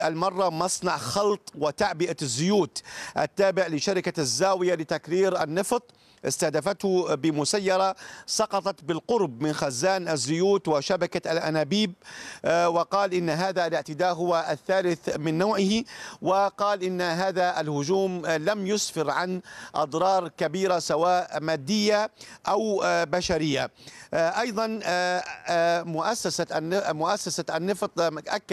المرة مصنع خلط وتعبئة الزيوت التابع لشركة الزاوية لتكرير النفط استهدفته بمسيرة سقطت بالقرب من خزان الزيوت وشبكة الأنابيب. وقال إن هذا الاعتداء هو الثالث من نوعه، وقال إن هذا الهجوم لم يسفر عن أضرار كبيرة سواء مادية أو بشرية. أيضا مؤسسة النفط أكد